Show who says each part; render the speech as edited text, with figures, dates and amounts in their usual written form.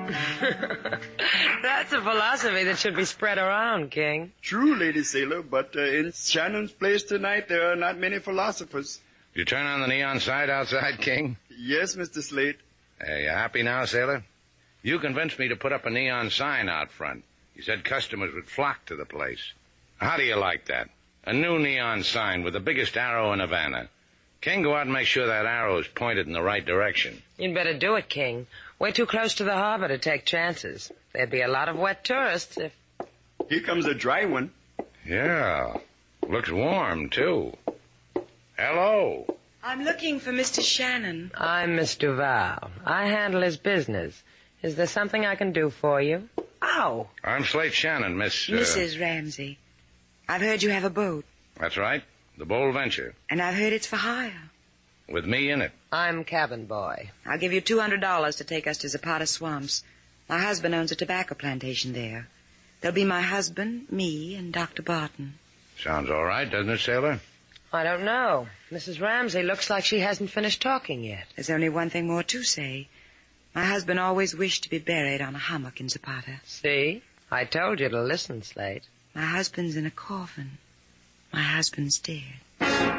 Speaker 1: That's a philosophy that should be spread around, King.
Speaker 2: True, Lady Sailor, but in Shannon's place tonight, there are not many philosophers.
Speaker 3: You turn on the neon sign outside, King?
Speaker 2: Yes, Mr. Slate.
Speaker 3: You happy now, Sailor? You convinced me to put up a neon sign out front. You said customers would flock to the place. How do you like that? A new neon sign with the biggest arrow in Havana. King, go out and make sure that arrow is pointed in the right direction.
Speaker 1: You'd better do it, King. We're too close to the harbor to take chances. There'd be a lot of wet tourists if...
Speaker 2: Here comes a dry one.
Speaker 3: Yeah. Looks warm, too. Hello.
Speaker 4: I'm looking for Mr. Shannon.
Speaker 1: I'm Miss Duval. I handle his business. Is there something I can do for you? Ow!
Speaker 3: I'm Slate Shannon,
Speaker 4: Mrs. Ramsey. I've heard you have a boat.
Speaker 3: That's right. The Bold Venture.
Speaker 4: And I've heard it's for hire.
Speaker 3: With me in it.
Speaker 1: I'm cabin boy.
Speaker 4: I'll give you $200 to take us to Zapata Swamps. My husband owns a tobacco plantation there. There'll be my husband, me, and Dr. Barton.
Speaker 3: Sounds all right, doesn't it, Sailor?
Speaker 1: I don't know. Mrs. Ramsey looks like she hasn't finished talking yet.
Speaker 4: There's only one thing more to say. My husband always wished to be buried on a hummock in Zapata.
Speaker 1: See? I told you to listen, Slate.
Speaker 4: My husband's in a coffin. My husband's dead.